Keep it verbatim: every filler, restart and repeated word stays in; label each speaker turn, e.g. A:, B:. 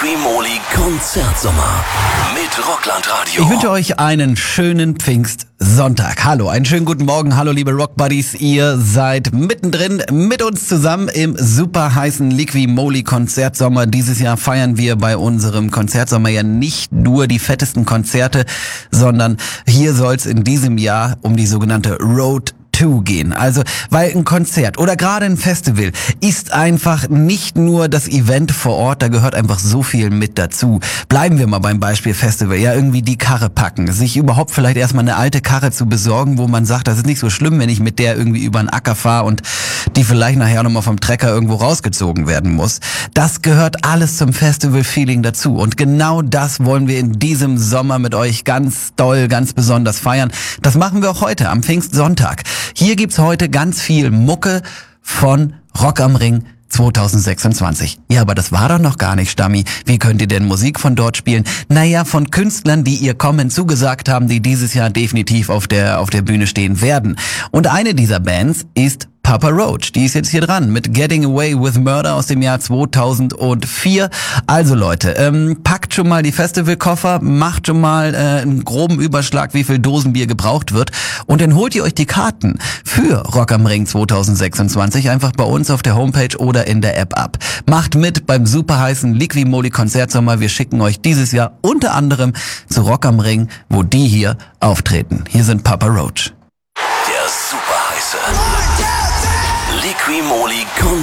A: Liquimoli Konzertsommer mit Rockland Radio.
B: Ich wünsche euch einen schönen Pfingstsonntag. Hallo, einen schönen guten Morgen. Hallo, liebe Rockbuddies. Ihr seid mittendrin mit uns zusammen im super heißen Liquimoli Konzertsommer. Dieses Jahr feiern wir bei unserem Konzertsommer ja nicht nur die fettesten Konzerte, sondern hier soll es in diesem Jahr um die sogenannte Road to gehen. Also, weil ein Konzert oder gerade ein Festival ist einfach nicht nur das Event vor Ort, da gehört einfach so viel mit dazu. Bleiben wir mal beim Beispiel Festival. Ja, irgendwie die Karre packen, sich überhaupt vielleicht erstmal eine alte Karre zu besorgen, wo man sagt, das ist nicht so schlimm, wenn ich mit der irgendwie über den Acker fahre und die vielleicht nachher nochmal vom Trecker irgendwo rausgezogen werden muss. Das gehört alles zum Festival-Feeling dazu. Und genau das wollen wir in diesem Sommer mit euch ganz doll, ganz besonders feiern. Das machen wir auch heute am Pfingstsonntag. Hier gibt's heute ganz viel Mucke von Rock am Ring zwanzig sechsundzwanzig. Ja, aber das war doch noch gar nicht, Stammi. Wie könnt ihr denn Musik von dort spielen? Naja, von Künstlern, die ihr Kommen zugesagt haben, die dieses Jahr definitiv auf der auf der Bühne stehen werden. Und eine dieser Bands ist Papa Roach, die ist jetzt hier dran mit Getting Away with Murder aus dem Jahr zweitausendvier. Also Leute, ähm, packt schon mal die Festivalkoffer, macht schon mal äh, einen groben Überschlag, wie viel Dosenbier gebraucht wird und dann holt ihr euch die Karten für Rock am Ring zwanzig sechsundzwanzig einfach bei uns auf der Homepage oder in der App ab. Macht mit beim super heißen Liquimoli Konzertsommer. Wir schicken euch dieses Jahr unter anderem zu Rock am Ring, wo die hier auftreten. Hier sind Papa Roach.
A: Der super heiße Liquimoli